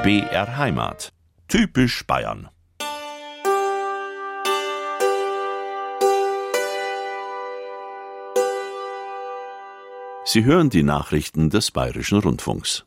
BR Heimat. Typisch Bayern. Sie hören die Nachrichten des Bayerischen Rundfunks.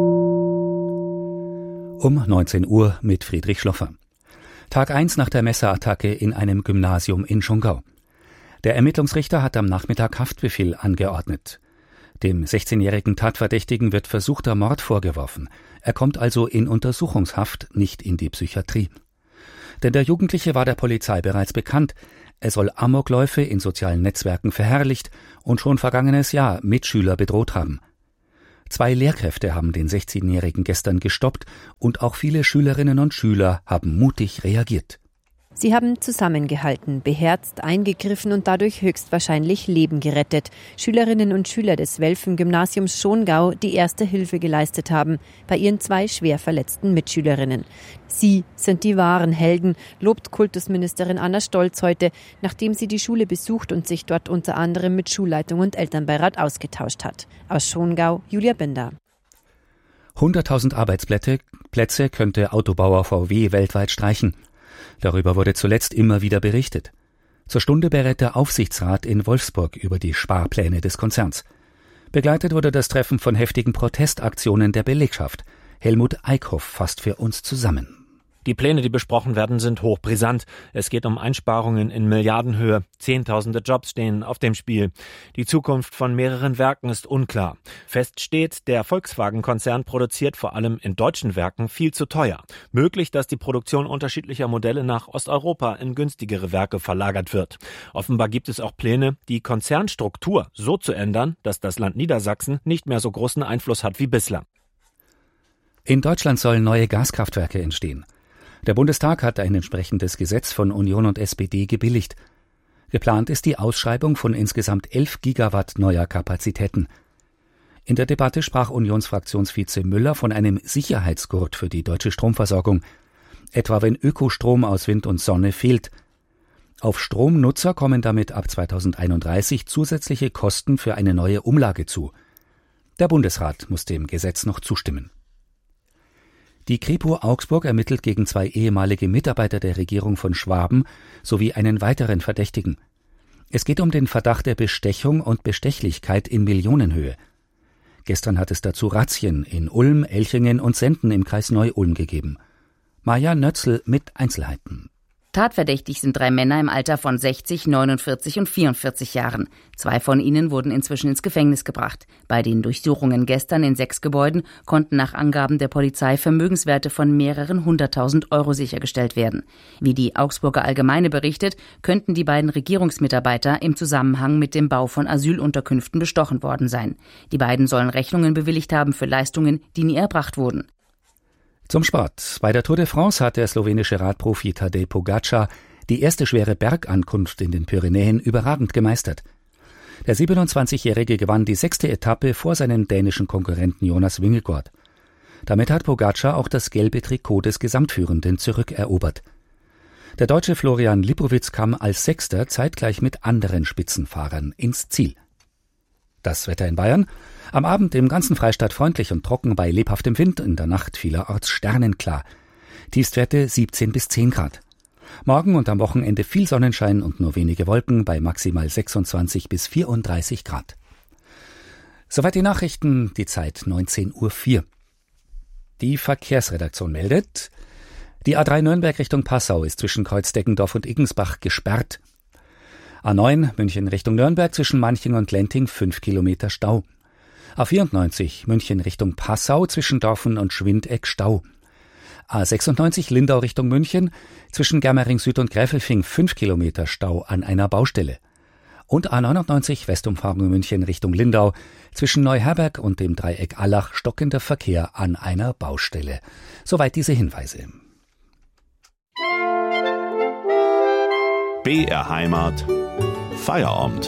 Um 19 Uhr mit Friedrich Schloffer. Tag 1 nach der Messerattacke in einem Gymnasium in Schongau. Der Ermittlungsrichter hat am Nachmittag Haftbefehl angeordnet. Dem 16-jährigen Tatverdächtigen wird versuchter Mord vorgeworfen. Er kommt also in Untersuchungshaft, nicht in die Psychiatrie. Denn der Jugendliche war der Polizei bereits bekannt. Er soll Amokläufe in sozialen Netzwerken verherrlicht und schon vergangenes Jahr Mitschüler bedroht haben. 2 Lehrkräfte haben den 16-Jährigen gestern gestoppt und auch viele Schülerinnen und Schüler haben mutig reagiert. Sie haben zusammengehalten, beherzt, eingegriffen und dadurch höchstwahrscheinlich Leben gerettet. Schülerinnen und Schüler des Welfen-Gymnasiums Schongau, die erste Hilfe geleistet haben, bei ihren 2 schwer verletzten Mitschülerinnen. Sie sind die wahren Helden, lobt Kultusministerin Anna Stolz heute, nachdem sie die Schule besucht und sich dort unter anderem mit Schulleitung und Elternbeirat ausgetauscht hat. Aus Schongau, Julia Bender. 100.000 Arbeitsplätze könnte Autobauer VW weltweit streichen. Darüber wurde zuletzt immer wieder berichtet. Zur Stunde berät der Aufsichtsrat in Wolfsburg über die Sparpläne des Konzerns. Begleitet wurde das Treffen von heftigen Protestaktionen der Belegschaft. Helmut Eickhoff fasst für uns zusammen. Die Pläne, die besprochen werden, sind hochbrisant. Es geht um Einsparungen in Milliardenhöhe. Zehntausende Jobs stehen auf dem Spiel. Die Zukunft von mehreren Werken ist unklar. Fest steht, der Volkswagen-Konzern produziert vor allem in deutschen Werken viel zu teuer. Möglich, dass die Produktion unterschiedlicher Modelle nach Osteuropa in günstigere Werke verlagert wird. Offenbar gibt es auch Pläne, die Konzernstruktur so zu ändern, dass das Land Niedersachsen nicht mehr so großen Einfluss hat wie bislang. In Deutschland sollen neue Gaskraftwerke entstehen. Der Bundestag hat ein entsprechendes Gesetz von Union und SPD gebilligt. Geplant ist die Ausschreibung von insgesamt 11 Gigawatt neuer Kapazitäten. In der Debatte sprach Unionsfraktionsvize Müller von einem Sicherheitsgurt für die deutsche Stromversorgung, etwa wenn Ökostrom aus Wind und Sonne fehlt. Auf Stromnutzer kommen damit ab 2031 zusätzliche Kosten für eine neue Umlage zu. Der Bundesrat muss dem Gesetz noch zustimmen. Die Kripo Augsburg ermittelt gegen 2 ehemalige Mitarbeiter der Regierung von Schwaben sowie einen weiteren Verdächtigen. Es geht um den Verdacht der Bestechung und Bestechlichkeit in Millionenhöhe. Gestern hat es dazu Razzien in Ulm, Elchingen und Senden im Kreis Neu-Ulm gegeben. Maja Nötzl mit Einzelheiten. Tatverdächtig sind 3 Männer im Alter von 60, 49 und 44 Jahren. 2 von ihnen wurden inzwischen ins Gefängnis gebracht. Bei den Durchsuchungen gestern in 6 Gebäuden konnten nach Angaben der Polizei Vermögenswerte von mehreren 100.000 Euro sichergestellt werden. Wie die Augsburger Allgemeine berichtet, könnten die beiden Regierungsmitarbeiter im Zusammenhang mit dem Bau von Asylunterkünften bestochen worden sein. Die beiden sollen Rechnungen bewilligt haben für Leistungen, die nie erbracht wurden. Zum Sport. Bei der Tour de France hat der slowenische Radprofi Tadej Pogačar die erste schwere Bergankunft in den Pyrenäen überragend gemeistert. Der 27-Jährige gewann die 6. Etappe vor seinem dänischen Konkurrenten Jonas Vingegaard. Damit hat Pogačar auch das gelbe Trikot des Gesamtführenden zurückerobert. Der Deutsche Florian Lipowitz kam als 6. zeitgleich mit anderen Spitzenfahrern ins Ziel. Das Wetter in Bayern. Am Abend im ganzen Freistaat freundlich und trocken bei lebhaftem Wind, in der Nacht vielerorts sternenklar. Tiefstwerte 17 bis 10 Grad. Morgen und am Wochenende viel Sonnenschein und nur wenige Wolken bei maximal 26 bis 34 Grad. Soweit die Nachrichten, die Zeit 19:04 Uhr. Die Verkehrsredaktion meldet, die A3 Nürnberg Richtung Passau ist zwischen Kreuzdeggendorf und Iggensbach gesperrt. A9 München Richtung Nürnberg zwischen Manching und Lenting 5 Kilometer Stau. A94 München Richtung Passau zwischen Dorfen und Schwindeck Stau. A96 Lindau Richtung München zwischen Germering Süd und Gräfelfing 5 Kilometer Stau an einer Baustelle. Und A99 Westumfahrung München Richtung Lindau zwischen Neuherberg und dem Dreieck Allach stockender Verkehr an einer Baustelle. Soweit diese Hinweise. BR Heimat. Feierabend.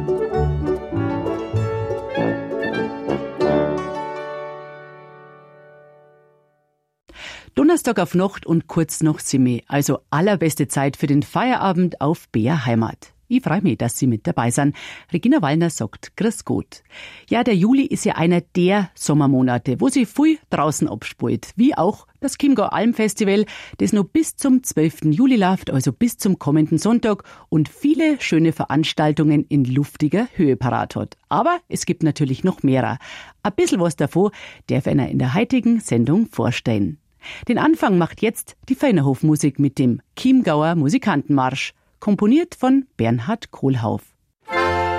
Donnerstag auf Nacht und kurz noch Simme, also allerbeste Zeit für den Feierabend auf BR Heimat. Ich freue mich, dass Sie mit dabei sind. Regina Wallner sagt Grüß Gott. Ja, der Juli ist ja einer der Sommermonate, wo sich viel draußen abspielt. Wie auch das Chiemgau Almfestival, das noch bis zum 12. Juli läuft, also bis zum kommenden Sonntag und viele schöne Veranstaltungen in luftiger Höhe parat hat. Aber es gibt natürlich noch mehr. Ein bisschen was davon darf einer in der heutigen Sendung vorstellen. Den Anfang macht jetzt die Feinerhofmusik mit dem Chiemgauer Musikantenmarsch, komponiert von Bernhard Kohlhauf.